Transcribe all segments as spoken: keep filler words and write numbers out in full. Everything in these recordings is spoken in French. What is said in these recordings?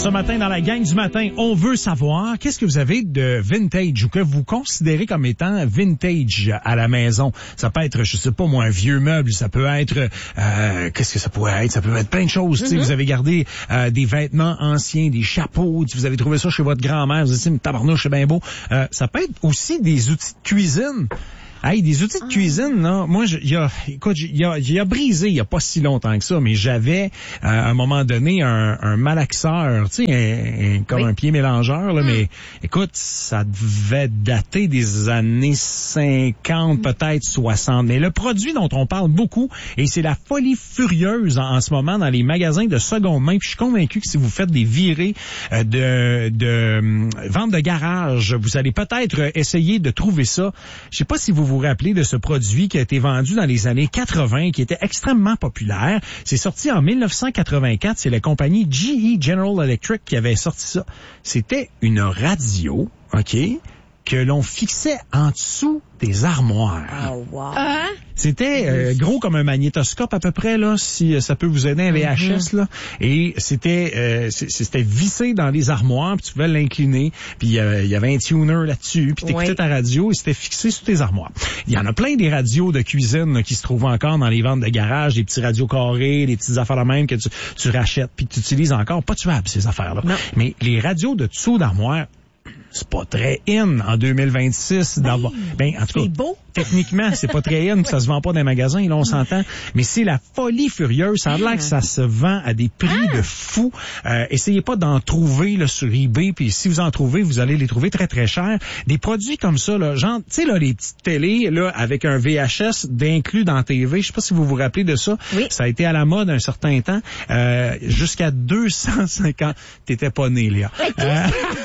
Ce matin, dans la gang du matin, on veut savoir qu'est-ce que vous avez de vintage ou que vous considérez comme étant vintage à la maison. Ça peut être, je sais pas moi, un vieux meuble, ça peut être, euh, qu'est-ce que ça pourrait être? Ça peut être plein de choses. Mm-hmm. Vous avez gardé euh, des vêtements anciens, des chapeaux, vous avez trouvé ça chez votre grand-mère, vous avez dit, mais tabarnouche, c'est bien beau. Euh, ça peut être aussi des outils de cuisine. Hey, des outils de cuisine, là, moi, il y a, écoute, il y a, il y a brisé il y a pas si longtemps que ça, mais j'avais, euh, à un moment donné, un, un malaxeur, tu sais, un, un, comme oui. un pied mélangeur, là, mm. mais écoute, ça devait dater des années cinquante, mm. peut-être soixante. Mais le produit dont on parle beaucoup, et c'est la folie furieuse en, en ce moment dans les magasins de seconde main, puis je suis convaincu que si vous faites des virées euh, de, de euh, vente de garage, vous allez peut-être essayer de trouver ça. Je sais pas si vous vous rappelez de ce produit qui a été vendu dans les années quatre-vingt, qui était extrêmement populaire. C'est sorti en dix-neuf cent quatre-vingt-quatre. C'est la compagnie G E General Electric qui avait sorti ça. C'était une radio, OK, que l'on fixait en dessous des armoires. Oh, wow. Hein? C'était euh, gros comme un magnétoscope à peu près, là, si ça peut vous aider un V H S, mm-hmm. là. Et c'était euh, c'était vissé dans les armoires, puis tu pouvais l'incliner, puis il euh, y avait un tuner là-dessus, puis t'écoutais oui. ta radio et c'était fixé sur tes armoires. Il y en a plein des radios de cuisine là, qui se trouvent encore dans les ventes de garage, des petits radios carrés, des petites affaires de même que tu, tu rachètes puis que tu utilises encore. Pas tuables, ces affaires-là. Non. Mais les radios de dessous d'armoire, c'est pas très in en deux mille vingt-six d'avoir. Ben, en tout cas, beau. Techniquement, c'est pas très in, que ça se vend pas dans les magasins, là, on s'entend. Mais c'est la folie furieuse. Ça a l'air que ça se vend à des prix de fou. Euh, essayez pas d'en trouver, là, sur eBay, puis si vous en trouvez, vous allez les trouver très, très chers. Des produits comme ça, là, genre, tu sais, là, les petites télés, là, avec un V H S d'inclus dans T V. Je sais pas si vous vous rappelez de ça. Oui. Ça a été à la mode un certain temps. Euh, jusqu'à deux cent cinquante. T'étais pas né, Léa. Euh...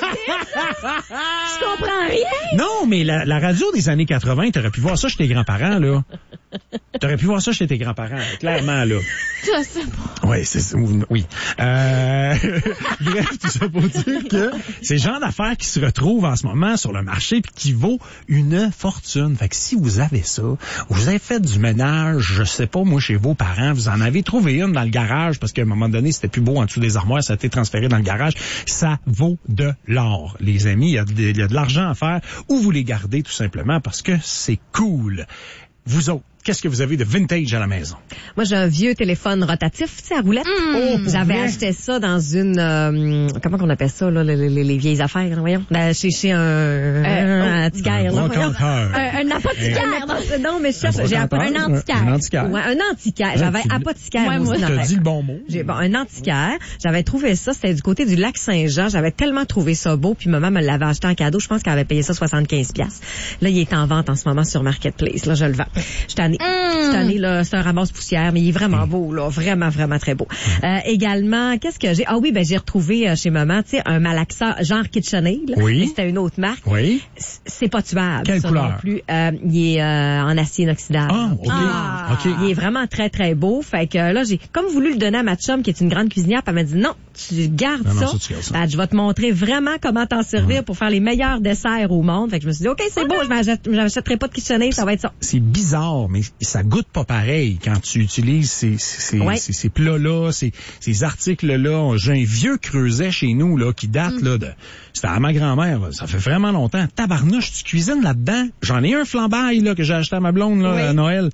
Je comprends rien. Non, mais la, la radio des années quatre-vingt, t'aurais pu voir ça chez tes grands-parents, là. T'aurais pu voir ça chez tes grands-parents, clairement, là. Je sais pas. Oui, c'est oui. Euh, bref, tout ça pour dire que c'est le genre d'affaires qui se retrouvent en ce moment sur le marché puis qui vaut une fortune. Fait que si vous avez ça, ou vous avez fait du ménage, je sais pas, moi, chez vos parents, vous en avez trouvé une dans le garage parce qu'à un moment donné, c'était plus beau en dessous des armoires, ça a été transféré dans le garage, ça vaut de l'or, les amis. Il y a de, il y a de l'argent à faire ou vous les gardez tout simplement parce que c'est cool. Vous autres, qu'est-ce que vous avez de vintage à la maison? Moi, j'ai un vieux téléphone rotatif, tu sais, à roulette. Mmh. Oh, J'avais vrai? acheté ça dans une... Euh, comment qu'on appelle ça, là, les, les, les vieilles affaires, là, voyons? Là, chez, chez un, euh, un oh. antiquaire. Un, là, un, un apothicaire. Un, non, mais je cherche... J'ai un, un antiquaire. Un antiquaire. Ouais, un antiquaire. J'avais ouais, apothicaire. Ouais, moi, t'as dit le bon mot. J'ai, bon, un antiquaire. J'avais trouvé ça, c'était du côté du lac Saint-Jean. J'avais tellement trouvé ça beau, puis maman me l'avait acheté en cadeau. Je pense qu'elle avait payé ça soixante-quinze piastres. Là, il est en vente en ce moment sur Marketplace. Là, je le vends. Je t'en ai... Mmh. Cette année, là, c'est un ramasse-poussière, mais il est vraiment beau, là. Vraiment, vraiment très beau. Euh, également, qu'est-ce que j'ai? Ah oui, ben, j'ai retrouvé euh, chez maman, tu sais, un malaxeur, genre KitchenAid, là. Oui. Mais c'était une autre marque. Oui. C'est pas tuable. Quelle ça couleur? Non plus. Euh, il est, euh, en acier inoxydable. Ah, OK. Ah. OK. Il est vraiment très, très beau. Fait que là, j'ai comme voulu le donner à ma chum, qui est une grande cuisinière, puis elle m'a dit, non, tu gardes non, ça. Non, ça, tu gardes ça. Ben, je vais te montrer vraiment comment t'en servir ouais. pour faire les meilleurs desserts au monde. Fait que je me suis dit, OK, c'est okay. beau, je m'achèterai pas de KitchenAid, ça va être ça. C'est bizarre, mais ça goûte pas pareil quand tu utilises ces, ces, ouais. ces, ces plats-là, ces, ces articles-là. J'ai un vieux creuset chez nous là qui date mm. là de... C'était à ma grand-mère, là. Ça fait vraiment longtemps. Tabarnouche, tu cuisines là-dedans. J'en ai un flambaille là que j'ai acheté à ma blonde là, oui. à Noël.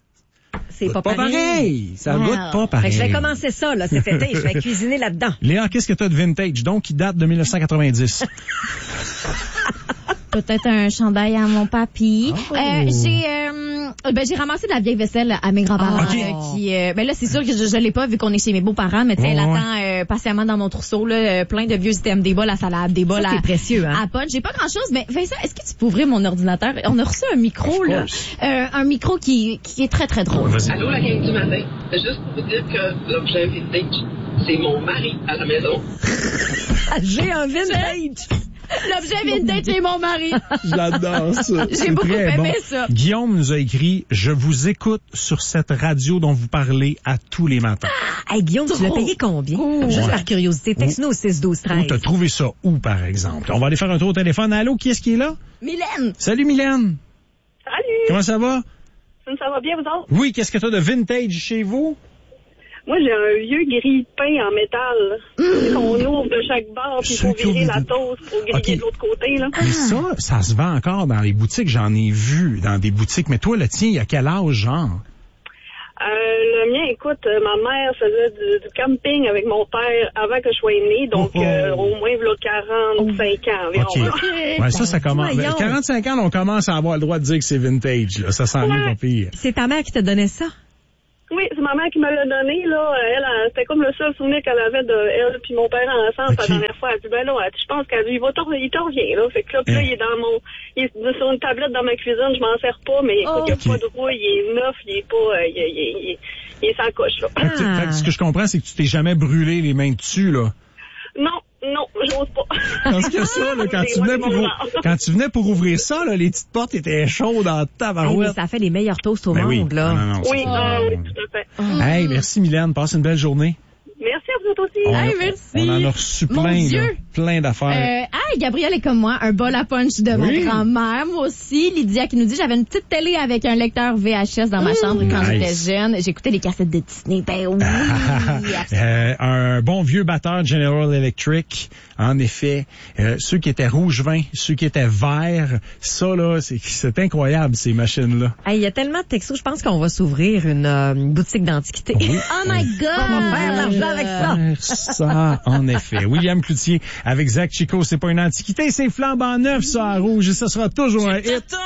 C'est pas, pas pareil. pareil. Ça wow. goûte pas pareil. Fait que je vais commencer ça là, cet été. Je vais cuisiner là-dedans. Léa, qu'est-ce que tu as de vintage, donc, qui date de dix-neuf cent quatre-vingt-dix? Peut-être un chandail à mon papy. Oh. Euh, j'ai euh, ben j'ai ramassé de la vieille vaisselle à mes grands-parents. Oh, okay. euh, qui euh, ben là c'est sûr que je, je l'ai pas vu qu'on est chez mes beaux-parents, mais tu sais, elle oh, attend ouais. euh, patiemment dans mon trousseau là, euh, plein de vieux items, des bols à salade, des bols ça, à c'est précieux hein. À punch. J'ai pas grand-chose, mais Vincent, est-ce que tu peux ouvrir mon ordinateur? On a reçu un micro là, euh, un micro qui qui est très très drôle. Allô la gang du matin. C'est juste pour vous dire que l'objet vintage, c'est mon mari à la maison. J'ai un vintage. L'objet vintage, c'est mon mari. J'adore ça. J'ai beaucoup aimé bon. ça. Guillaume nous a écrit « Je vous écoute sur cette radio dont vous parlez à tous les matins. » Hey Guillaume, tu l'as payé combien? Cool. Juste ouais. par curiosité, texte-nous au six douze treize. Où t'as trouvé ça où, par exemple? On va aller faire un tour au téléphone. Allô, qui est-ce qui est là? Mylène. Salut, Mylène. Salut. Comment ça va? Ça va bien, vous autres? Oui, qu'est-ce que t'as de vintage chez vous? Moi, j'ai un vieux grille-pain en métal mmh. qu'on ouvre de chaque bord, puis il faut virer la toast pour griller okay. de l'autre côté. Là. Mais ça, ça se vend encore dans les boutiques. J'en ai vu dans des boutiques. Mais toi, le tien, il y a quel âge, genre? Euh, le mien, écoute, ma mère faisait du, du camping avec mon père avant que je sois née, donc oh, oh. Euh, au moins il y a quarante-cinq ans environ. Okay. Okay. Ouais, ça, ça commence. Ben, quarante-cinq ans, on commence à avoir le droit de dire que c'est vintage. Là. Ça sent mieux pas pire. C'est ta mère qui t'a donné ça? Oui, c'est ma mère qui me l'a donné, là. Elle, elle c'était comme le seul souvenir qu'elle avait de elle puis mon père ensemble okay. la dernière fois. Elle dit, ben là, elle dit, je pense qu'elle dit, il va t'en, il t'en revient, là. Fait que là, puis là, il est dans mon, il est sur une tablette dans ma cuisine, je m'en sers pas, mais écoute, il n'y a pas de rouille, il est neuf, il est pas, il est, il est, il est, il est sans coche, là. Fait que, fait que ce que je comprends, c'est que tu t'es jamais brûlé les mains dessus, là. Non, non, j'ose pas. Parce que ça, là, quand tu venais pour, quand tu venais pour ouvrir ça, là, les petites portes étaient chaudes en tabarouette. Hey, ça fait les meilleurs toasts au ben monde, oui. là. Non, non, non, oui, euh, oui, tout à fait. Oh. Hey, merci Mylène, passe une belle journée. Merci à vous aussi. On, hey, merci. On en a reçu plein, là, plein d'affaires. Euh, ah, Gabriel est comme moi, un bol à punch de oui. ma grand-mère. Moi aussi, Lydia qui nous dit, j'avais une petite télé avec un lecteur V H S dans ma chambre mmh, quand nice. j'étais jeune. J'écoutais les cassettes de Disney. Ben oui. euh, un bon vieux batteur General Electric, en effet. Euh, ceux qui étaient rouge vin, ceux qui étaient verts, ça là, c'est, c'est incroyable ces machines-là. Il hey, y a tellement de textos, je pense qu'on va s'ouvrir une, euh, une boutique d'antiquité. Oui. Oh my God! On va faire l'argent avec ça. Ça, en effet. William Cloutier avec Zach Chico, c'est pas une antiquité, c'est flambant neuf, ça, à Rouge, et ça sera toujours un hit.